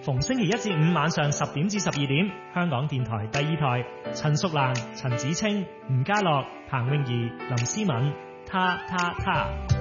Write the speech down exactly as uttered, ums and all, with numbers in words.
逢星期一至五晚上十點至十二點，香港電台第二台，陳淑蘭、陳子清、吳家樂、彭詠儀、林思敏，他他他。